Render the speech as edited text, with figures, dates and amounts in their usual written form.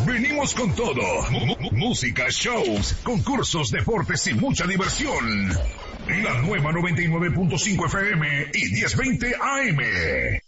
Venimos con todo. Música, shows, concursos, deportes y mucha diversión. La nueva 99.5 FM y 1020 AM.